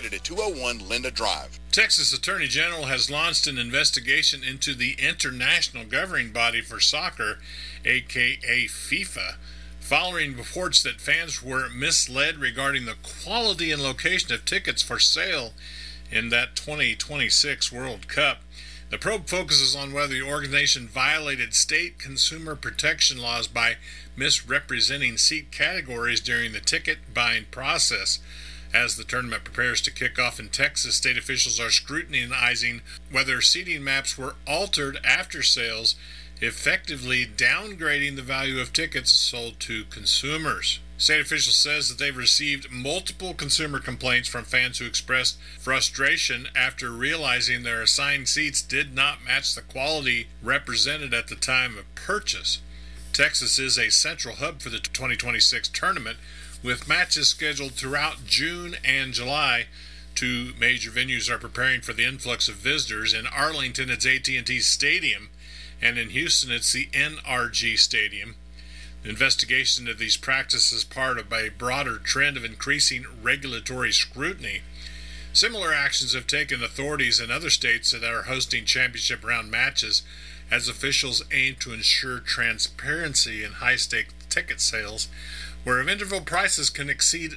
located at 201 Linda Drive. Texas Attorney General has launched an investigation into the international governing body for soccer, aka FIFA, following reports that fans were misled regarding the quality and location of tickets for sale in that 2026 World Cup. The probe focuses on whether the organization violated state consumer protection laws by misrepresenting seat categories during the ticket buying process. As the tournament prepares to kick off in Texas, state officials are scrutinizing whether seating maps were altered after sales, effectively downgrading the value of tickets sold to consumers. State officials says that they've received multiple consumer complaints from fans who expressed frustration after realizing their assigned seats did not match the quality represented at the time of purchase. Texas is a central hub for the 2026 tournament, with matches scheduled throughout June and July. Two major venues are preparing for the influx of visitors. In Arlington, it's AT&T Stadium, and in Houston, it's the NRG Stadium. The investigation of these practices is part of a broader trend of increasing regulatory scrutiny. Similar actions have taken authorities in other states that are hosting championship round matches as officials aim to ensure transparency in high-stakes ticket sales, where interval prices can exceed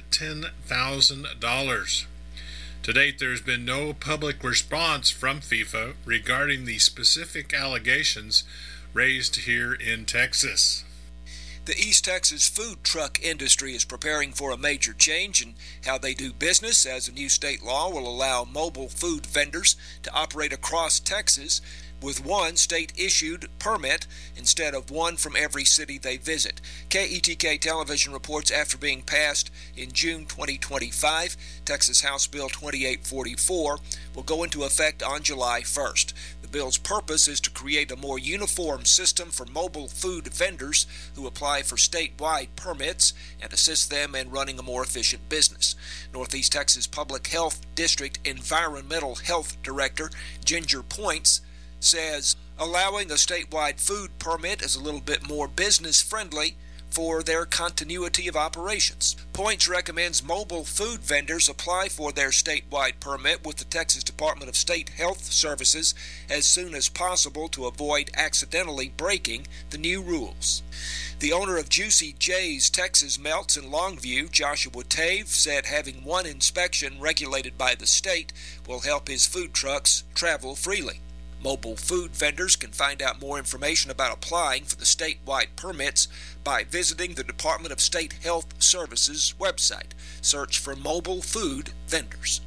$10,000. To date, there has been no public response from FIFA regarding the specific allegations raised here in Texas. The East Texas food truck industry is preparing for a major change in how they do business, as a new state law will allow mobile food vendors to operate across Texas with one state-issued permit instead of one from every city they visit. KETK Television reports after being passed in June 2025, Texas House Bill 2844 will go into effect on July 1st. The bill's purpose is to create a more uniform system for mobile food vendors who apply for statewide permits and assist them in running a more efficient business. Northeast Texas Public Health District Environmental Health Director Ginger Points says allowing a statewide food permit is a little bit more business-friendly for their continuity of operations. Points recommends mobile food vendors apply for their statewide permit with the Texas Department of State Health Services as soon as possible to avoid accidentally breaking the new rules. The owner of Juicy J's Texas Melts in Longview, Joshua Tave, said having one inspection regulated by the state will help his food trucks travel freely. Mobile food vendors can find out more information about applying for the statewide permits by visiting the Department of State Health Services website. Search for mobile food vendors.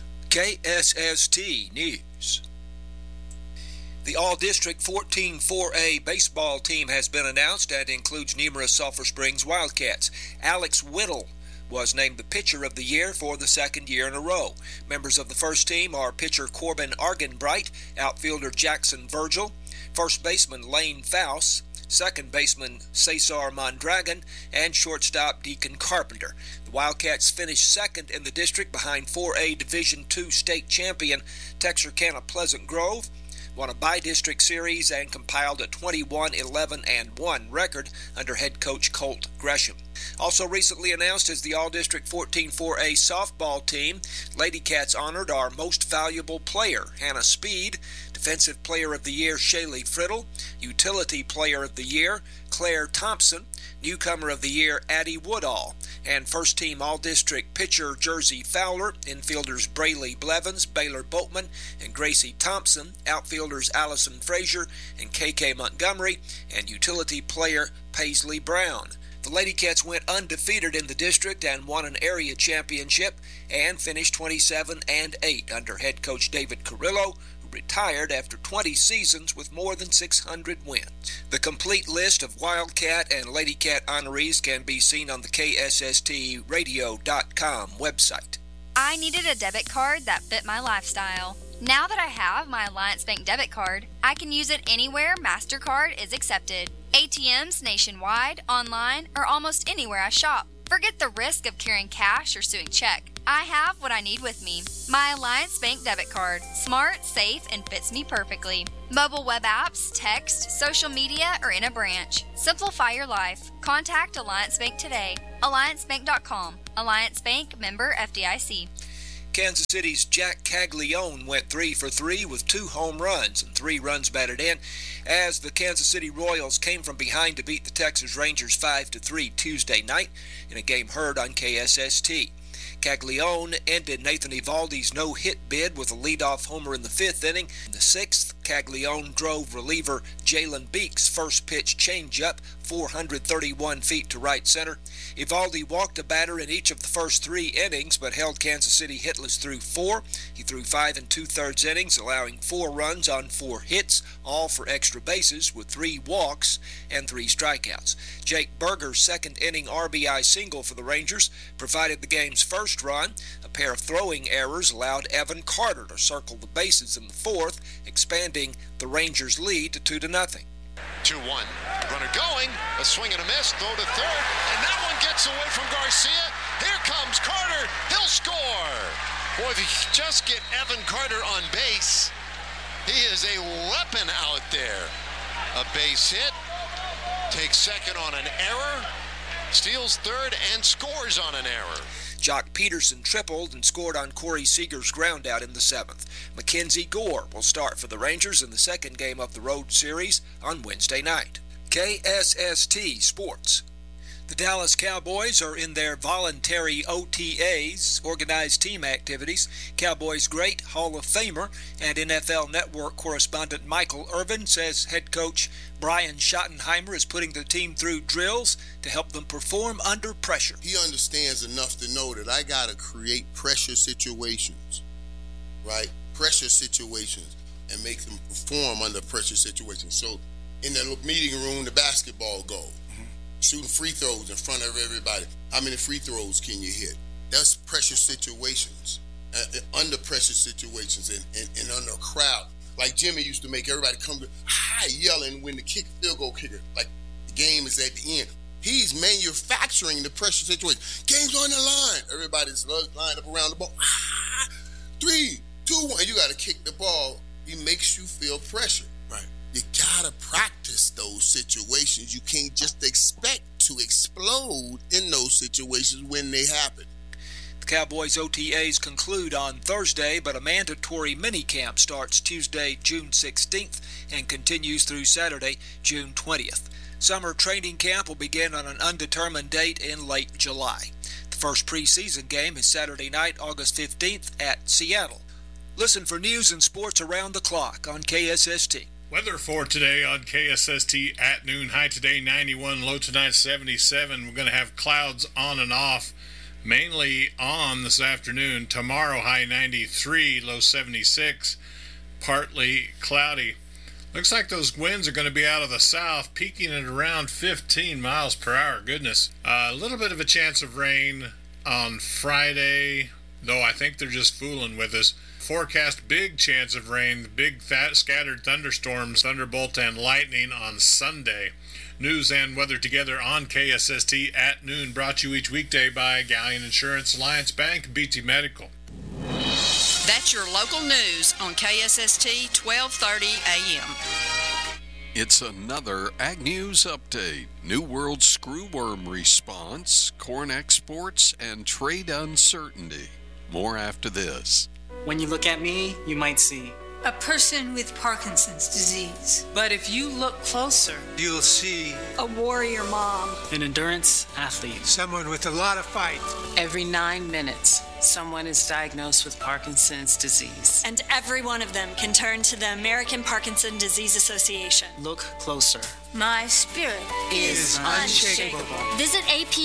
KSST News. The All-District 14-4A baseball team has been announced and includes numerous Sulphur Springs Wildcats. Alex Whittle was named the Pitcher of the Year for the second year in a row. Members of the first team are pitcher Corbin Argenbright, outfielder Jackson Virgil, first baseman Lane Faust, second baseman Cesar Mondragon, and shortstop Deacon Carpenter. The Wildcats finished second in the district behind 4A Division II state champion Texarkana Pleasant Grove, won a by-district series, and compiled a 21-11-1 record under head coach Colt Gresham. Also recently announced is the All-District 14-4A softball team. Lady Cats honored our most valuable player, Hannah Speed, Defensive Player of the Year, Shaylee Friddle, Utility Player of the Year, Claire Thompson, Newcomer of the Year, Addie Woodall, and First Team All-District pitcher Jersey Fowler, infielders Brayley Blevins, Baylor Boatman, and Gracie Thompson, outfielders Allison Frazier and KK Montgomery, and utility player Paisley Brown. The Lady Cats went undefeated in the district and won an area championship and finished 27-8 under head coach David Carrillo, who retired after 20 seasons with more than 600 wins. The complete list of Wildcat and Lady Cat honorees can be seen on the KSSTradio.com website. I needed a debit card that fit my lifestyle. Now that I have my Alliance Bank debit card, I can use it anywhere MasterCard is accepted. ATMs nationwide, online, or almost anywhere I shop. Forget the risk of carrying cash or suing check. I have what I need with me. My Alliance Bank debit card. Smart, safe, and fits me perfectly. Mobile web apps, text, social media, or in a branch. Simplify your life. Contact Alliance Bank today. AllianceBank.com. Alliance Bank, member FDIC. Kansas City's Jack Caglione went 3 for 3 with 2 home runs and 3 runs batted in as the Kansas City Royals came from behind to beat the Texas Rangers 5-3 Tuesday night in a game heard on KSST. Caglione ended Nathan Eovaldi's no-hit bid with a leadoff homer in the 5th inning. In the 6th, Caglione drove reliever Jalen Beek's first pitch changeup 431 feet to right center. Eovaldi walked a batter in each of the first 3 innings, but held Kansas City hitless through 4. He threw 5 2/3 innings, allowing 4 runs on 4 hits, all for extra bases, with 3 walks and 3 strikeouts. Jake Berger's second inning RBI single for the Rangers provided the game's first run. A pair of throwing errors allowed Evan Carter to circle the bases in the 4th, expanding the Rangers' lead to 2-0. 2-1. Runner going. A swing and a miss. Throw to third. And that one gets away from Garcia. Here comes Carter. He'll score. Boy, if you just get Evan Carter on base, he is a weapon out there. A base hit. Takes second on an error. Steals third and scores on an error. Jock Peterson tripled and scored on Corey Seager's groundout in the 7th. Mackenzie Gore will start for the Rangers in the second game of the road series on Wednesday night. KSST Sports. The Dallas Cowboys are in their voluntary OTAs, organized team activities. Cowboys great Hall of Famer and NFL Network correspondent Michael Irvin says head coach Brian Schottenheimer is putting the team through drills to help them perform under pressure. He understands enough to know that I got to create pressure situations, right? Pressure situations and make them perform under pressure situations. So in the meeting room, the basketball goal. Shooting free throws in front of everybody. How many free throws can you hit? That's pressure situations, under pressure situations, and under a crowd. Like Jimmy used to make everybody come high yelling when the field goal kicker, like the game is at the end. He's manufacturing the pressure situation. Game's on the line. Everybody's lined up around the ball. 3, 2, 1. You got to kick the ball. He makes you feel pressure. Right. You gotta practice those situations. You can't just expect to explode in those situations when they happen. The Cowboys OTAs conclude on Thursday, but a mandatory minicamp starts Tuesday, June 16th and continues through Saturday, June 20th. Summer training camp will begin on an undetermined date in late July. The first preseason game is Saturday night, August 15th at Seattle. Listen for news and sports around the clock on KSST. Weather for today on KSST at noon. High today 91, low tonight 77. We're going to have clouds on and off, mainly on this afternoon. Tomorrow high 93, low 76, partly cloudy. Looks like those winds are going to be out of the south, peaking at around 15 miles per hour. Goodness. A little bit of a chance of rain on Friday, though I think they're just fooling with us. Forecast big chance of rain, big scattered thunderstorms, thunderbolt and lightning on Sunday. News and weather together on KSST at noon, brought to you each weekday by Galleon Insurance, Alliance Bank, BT Medical. That's your local news on KSST 1230 AM. It's another Ag News update. New World screwworm response, corn exports, and trade uncertainty. More after this. When you look at me, you might see a person with Parkinson's disease. But if you look closer, you'll see a warrior mom, an endurance athlete, someone with a lot of fight. Every 9 minutes, someone is diagnosed with Parkinson's disease. And every one of them can turn to the American Parkinson Disease Association. Look closer. My spirit is unshakable. Visit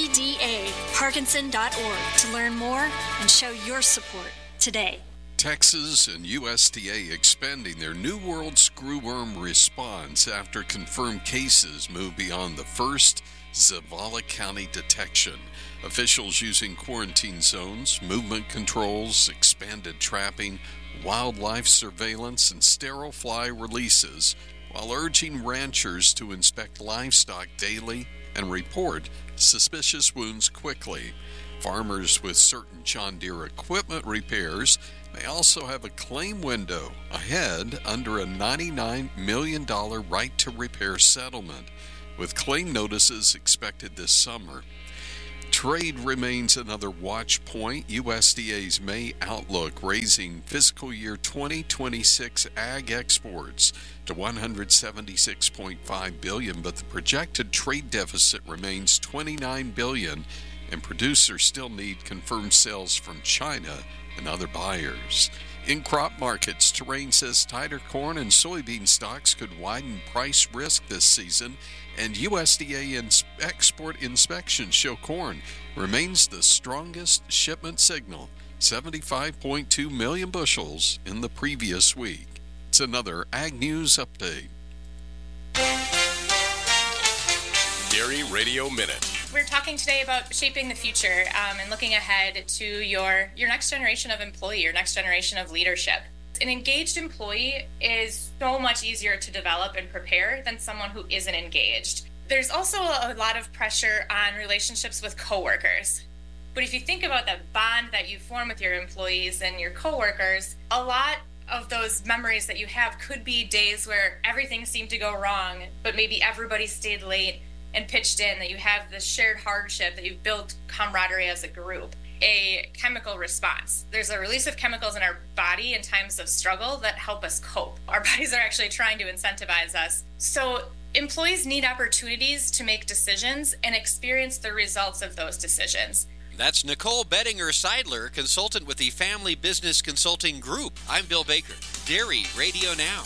apdaparkinson.org to learn more and show your support today. Texas and USDA expanding their New World screwworm response after confirmed cases move beyond the first Zavala County detection. Officials using quarantine zones, movement controls, expanded trapping, wildlife surveillance, and sterile fly releases, while urging ranchers to inspect livestock daily and report suspicious wounds quickly. Farmers with certain John Deere equipment repairs may also have a claim window ahead under a $99 million right-to-repair settlement, with claim notices expected this summer. Trade remains another watch point. USDA's May outlook raising fiscal year 2026 ag exports to $176.5 billion, but the projected trade deficit remains $29 billion, and producers still need confirmed sales from China and other buyers. In crop markets, Terrain says tighter corn and soybean stocks could widen price risk this season, and USDA export inspections show corn remains the strongest shipment signal, 75.2 million bushels in the previous week. It's another Ag News Update. Dairy Radio Minute. We're talking today about shaping the future and looking ahead to your next generation of employee, your next generation of leadership. An engaged employee is so much easier to develop and prepare than someone who isn't engaged. There's also a lot of pressure on relationships with coworkers. But if you think about that bond that you form with your employees and your coworkers, a lot of those memories that you have could be days where everything seemed to go wrong, but maybe everybody stayed late and pitched in, that you have this shared hardship, that you've built camaraderie as a group. A chemical response. There's a release of chemicals in our body in times of struggle that help us cope. Our bodies are actually trying to incentivize us. So employees need opportunities to make decisions and experience the results of those decisions. That's Nicole Bettinger-Seidler, consultant with the Family Business Consulting Group. I'm Bill Baker. Dairy Radio Now.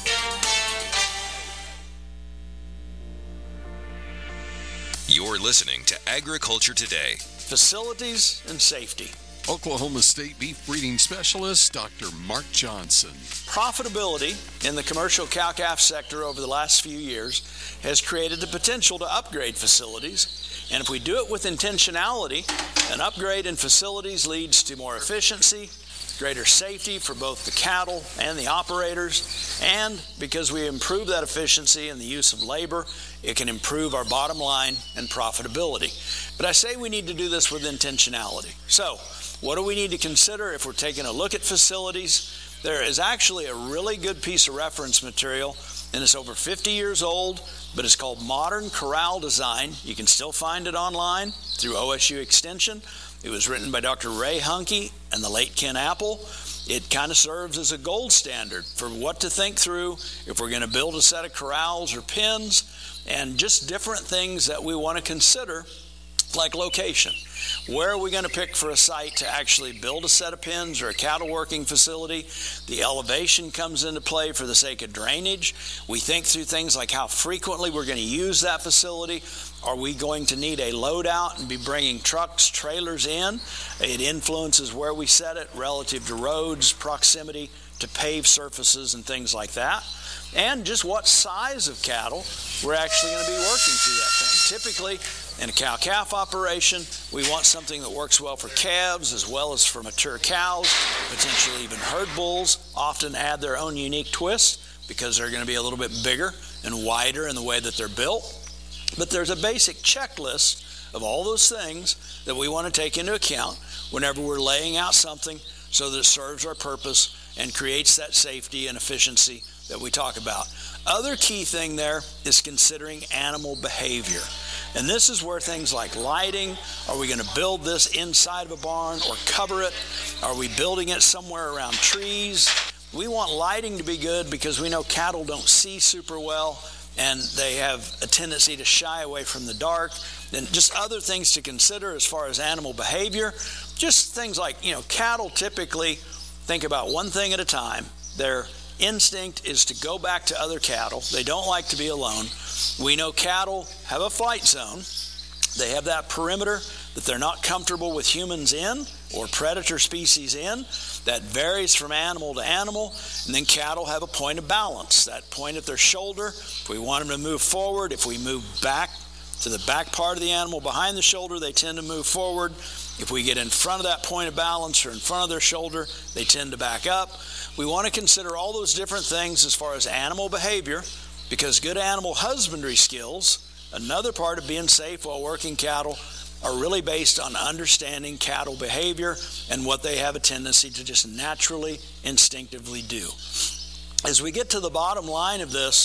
You're listening to Agriculture Today. Facilities and safety. Oklahoma State beef breeding specialist Dr. Mark Johnson. Profitability in the commercial cow-calf sector over the last few years has created the potential to upgrade facilities. And if we do it with intentionality, an upgrade in facilities leads to more efficiency, greater safety for both the cattle and the operators, and because we improve that efficiency and the use of labor, it can improve our bottom line and profitability. But I say we need to do this with intentionality. So, what do we need to consider if we're taking a look at facilities? There is actually a really good piece of reference material, and it's over 50 years old, but it's called Modern Corral Design. You can still find it online through OSU Extension. It was written by Dr. Ray Hunke and the late Ken Apple. It kind of serves as a gold standard for what to think through if we're going to build a set of corrals or pens, and just different things that we want to consider, like location. Where are we going to pick for a site to actually build a set of pens or a cattle working facility? The elevation comes into play for the sake of drainage. We think through things like how frequently we're going to use that facility. Are we going to need a loadout and be bringing trucks, trailers in? It influences where we set it relative to roads, proximity to paved surfaces and things like that. And just what size of cattle we're actually going to be working through that thing. Typically, in a cow-calf operation, we want something that works well for calves as well as for mature cows, potentially even herd bulls. Often add their own unique twist because they're going to be a little bit bigger and wider in the way that they're built. But there's a basic checklist of all those things that we want to take into account whenever we're laying out something so that it serves our purpose and creates that safety and efficiency that we talk about. Other key thing there is considering animal behavior. And this is where things like lighting, are we going to build this inside of a barn or cover it? Are we building it somewhere around trees? We want lighting to be good because we know cattle don't see super well and they have a tendency to shy away from the dark. And just other things to consider as far as animal behavior. Just things like, cattle typically think about one thing at a time. Their instinct is to go back to other cattle. They don't like to be alone. We know cattle have a flight zone. They have that perimeter that they're not comfortable with humans in or predator species in. That varies from animal to animal. And then cattle have a point of balance, that point at their shoulder. If we want them to move forward, if we move back to the back part of the animal behind the shoulder, they tend to move forward. If we get in front of that point of balance or in front of their shoulder, they tend to back up. We want to consider all those different things as far as animal behavior, because good animal husbandry skills, another part of being safe while working cattle, are really based on understanding cattle behavior and what they have a tendency to just naturally, instinctively do. As we get to the bottom line of this,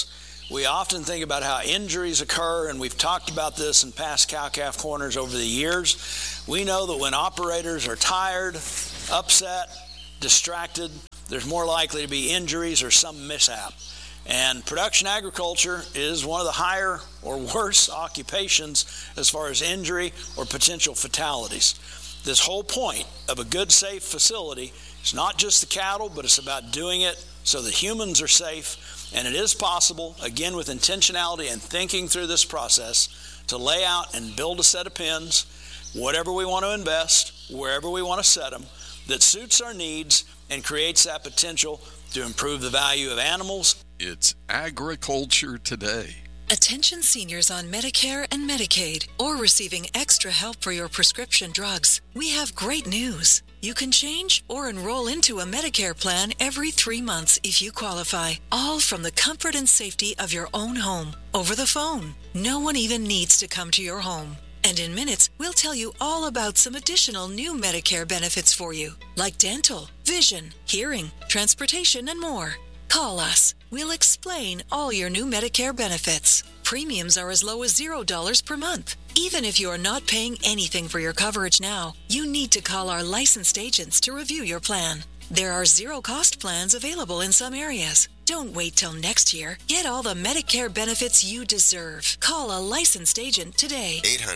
We often think about how injuries occur, and we've talked about this in past cow-calf corners over the years. We know that when operators are tired, upset, distracted, there's more likely to be injuries or some mishap. And production agriculture is one of the higher or worse occupations as far as injury or potential fatalities. This whole point of a good, safe facility is not just the cattle, but it's about doing it so the humans are safe. And it is possible, again with intentionality and thinking through this process, to lay out and build a set of pens, whatever we want to invest, wherever we want to set them, that suits our needs and creates that potential to improve the value of animals. It's Agriculture Today. Attention seniors on Medicare and Medicaid or receiving extra help for your prescription drugs. We have great news. You can change or enroll into a Medicare plan every 3 months if you qualify, all from the comfort and safety of your own home, over the phone. No one even needs to come to your home. And in minutes, we'll tell you all about some additional new Medicare benefits for you, like dental, vision, hearing, transportation, and more. Call us. We'll explain all your new Medicare benefits. Premiums are as low as $0 per month. Even if you are not paying anything for your coverage now, you need to call our licensed agents to review your plan. There are zero-cost plans available in some areas. Don't wait till next year. Get all the Medicare benefits you deserve. Call a licensed agent today.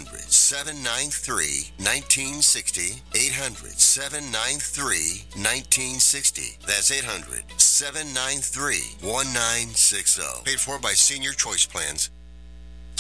800-793-1960. 800-793-1960. That's 800-793-1960. Paid for by Senior Choice Plans.